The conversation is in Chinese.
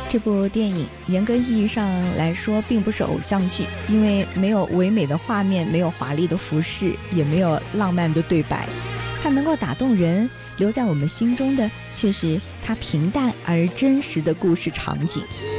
这部电影严格意义上来说并不是偶像剧，因为没有唯美的画面，没有华丽的服饰，也没有浪漫的对白。它能够打动人，留在我们心中的却是它平淡而真实的故事场景。